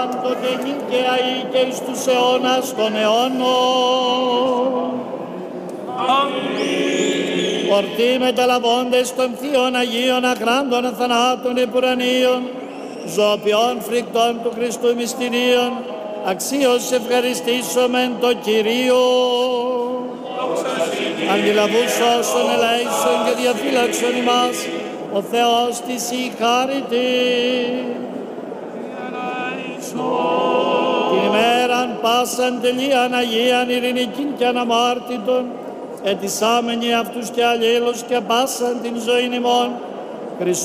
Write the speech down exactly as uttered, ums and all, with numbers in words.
πάντοτε νυν και αεί και εις τους αιώνας των αιώνων. Αμήν. Ορτή μεταλαβώντες των θείων Αγίων ακράντων θανάτων επουρανίων, ζωοποιών φρικτών του Χριστού μυστηρίων, αξίως ευχαριστήσομεν το Κυρίο. Αντιλαβούς όσων ελέησον και διαφύλαξον ημάς, ο Θεός της η χάρητη. Την ημέραν πάσαν τελείαν Αγίαν ειρηνικήν και αναμάρτητον, ετισάμενοι αυτούς και αλλήλους και πάσαν την ζωήν ημών,